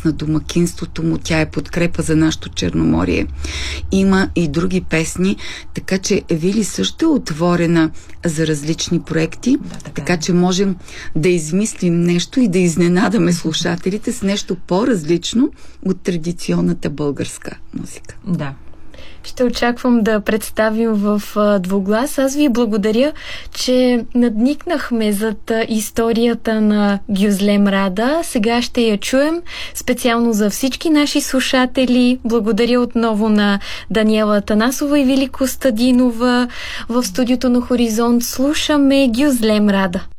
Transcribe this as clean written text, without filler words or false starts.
на домакинството му, тя е подкрепа за нашето Черноморие. Има и други песни, така че Вили също е отворена за различни проекти, така че можем да измислим нещо и да изненадаме слушателите с нещо по-различно от традиционната българска музика. Да. Ще очаквам да представим в двуглас. Аз ви благодаря, че надникнахме зад историята на Гюзлем Рада. Сега ще я чуем специално за всички наши слушатели. Благодаря отново на Даниела Атанасова и Вили Костадинова в студиото на Хоризонт. Слушаме Гюзлем Рада.